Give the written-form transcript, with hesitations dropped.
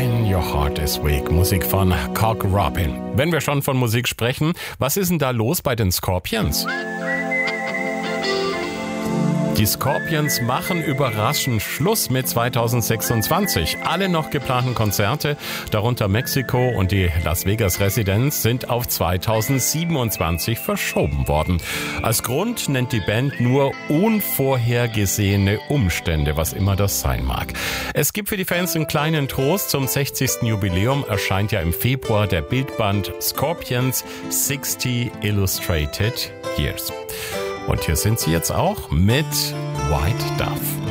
When Your Heart is Weak, Musik von Cock Robin. Wenn wir schon von Musik sprechen, was ist denn da los bei den Scorpions? Die Scorpions machen überraschend Schluss mit 2026. Alle noch geplanten Konzerte, darunter Mexiko und die Las Vegas Residenz, sind auf 2027 verschoben worden. Als Grund nennt die Band nur unvorhergesehene Umstände, was immer das sein mag. Es gibt für die Fans einen kleinen Trost. Zum 60. Jubiläum erscheint ja im Februar der Bildband Scorpions 60 Illustrated Years. Und hier sind sie jetzt auch mit White Dove.